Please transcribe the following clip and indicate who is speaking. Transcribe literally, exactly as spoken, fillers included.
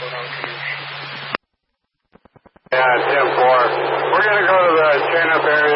Speaker 1: Yeah, ten four. We're going to go to the chain up area.